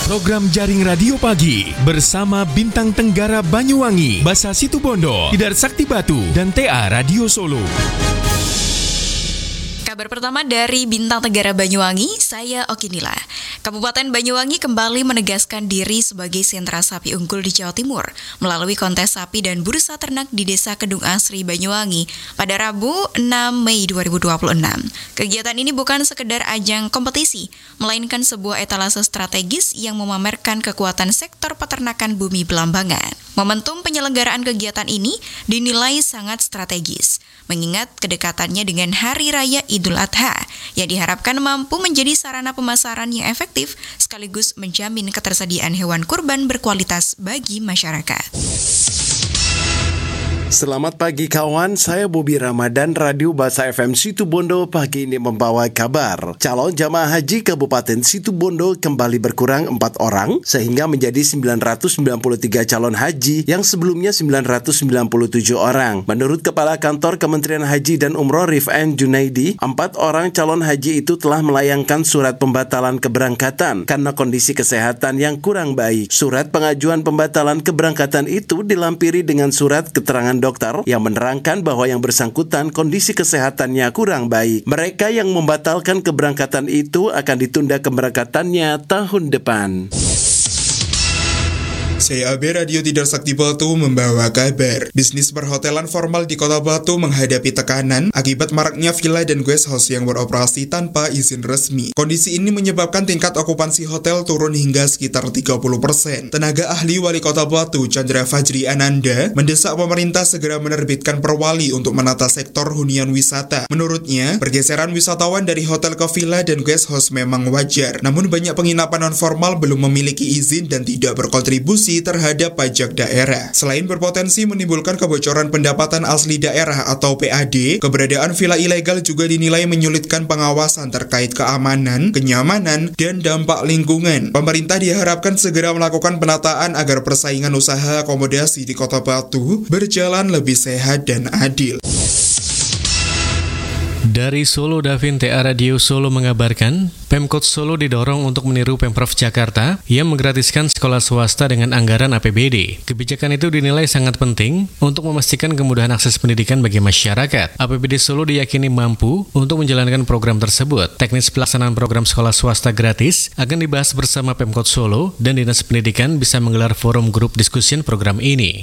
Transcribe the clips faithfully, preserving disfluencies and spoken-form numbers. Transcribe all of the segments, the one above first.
Program Jaring Radio Pagi bersama Bintang Tenggara Banyuwangi, Basa Situbondo, Tidar Sakti Batu, dan T A Radio Solo. Kabar pertama dari Bintang Tenggara Banyuwangi, saya Okinila. Kabupaten Banyuwangi kembali menegaskan diri sebagai sentra sapi unggul di Jawa Timur melalui kontes sapi dan bursa ternak di Desa Kedung Asri, Banyuwangi pada Rabu enam Mei dua ribu dua puluh enam. Kegiatan ini bukan sekedar ajang kompetisi, melainkan sebuah etalase strategis yang memamerkan kekuatan sektor peternakan bumi Belambangan. Momentum penyelenggaraan kegiatan ini dinilai sangat strategis, mengingat kedekatannya dengan Hari Raya Idul Adha yang diharapkan mampu menjadi sarana pemasaran yang efektif sekaligus menjamin ketersediaan hewan kurban berkualitas bagi masyarakat. Selamat pagi kawan, saya Bobi Ramadan, Radio Basa F M Situbondo pagi ini membawa kabar. Calon jamaah haji Kabupaten Situbondo kembali berkurang empat orang sehingga menjadi sembilan ratus sembilan puluh tiga calon haji yang sebelumnya sembilan ratus sembilan puluh tujuh orang. Menurut Kepala Kantor Kementerian Haji dan Umroh Rifan Junaidi, empat orang calon haji itu telah melayangkan surat pembatalan keberangkatan karena kondisi kesehatan yang kurang baik. Surat pengajuan pembatalan keberangkatan itu dilampiri dengan surat keterangan dokter yang menerangkan bahwa yang bersangkutan kondisi kesehatannya kurang baik. Mereka yang membatalkan keberangkatan itu akan ditunda keberangkatannya tahun depan. Saya A B Radio Tidar Sakti Batu membawa kabar. Bisnis perhotelan formal di Kota Batu menghadapi tekanan akibat maraknya villa dan guest house yang beroperasi tanpa izin resmi. Kondisi ini menyebabkan tingkat okupansi hotel turun hingga sekitar tiga puluh persen. Tenaga ahli Wali Kota Batu, Chandra Fajri Ananda, mendesak pemerintah segera menerbitkan perwali untuk menata sektor hunian wisata. Menurutnya, pergeseran wisatawan dari hotel ke villa dan guest house memang wajar. Namun banyak penginapan non-formal belum memiliki izin dan tidak berkontribusi terhadap pajak daerah. Selain berpotensi menimbulkan kebocoran pendapatan asli daerah atau P A D, keberadaan villa ilegal juga dinilai menyulitkan pengawasan terkait keamanan, kenyamanan, dan dampak lingkungan. Pemerintah diharapkan segera melakukan penataan agar persaingan usaha akomodasi di Kota Batu berjalan lebih sehat dan adil. Dari Solo, Davin, T A Radio Solo mengabarkan, Pemkot Solo didorong untuk meniru Pemprov Jakarta yang menggratiskan sekolah swasta dengan anggaran A P B D. Kebijakan itu dinilai sangat penting untuk memastikan kemudahan akses pendidikan bagi masyarakat. A P B D Solo diyakini mampu untuk menjalankan program tersebut. Teknis pelaksanaan program sekolah swasta gratis akan dibahas bersama Pemkot Solo dan Dinas Pendidikan bisa menggelar forum grup diskusi program ini.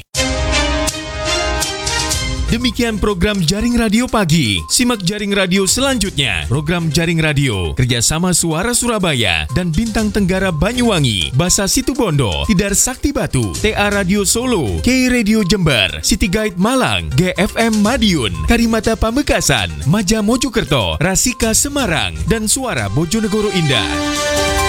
Demikian program Jaring Radio Pagi. Simak Jaring Radio selanjutnya. Program Jaring Radio kerjasama Suara Surabaya dan Bintang Tenggara Banyuwangi, Basa Situbondo, Tidar Sakti Batu, T A Radio Solo, K Radio Jember, City Guide Malang, G F M Madiun, Karimata Pamekasan, Maja Mojokerto, Rasika Semarang, dan Suara Bojonegoro Indah.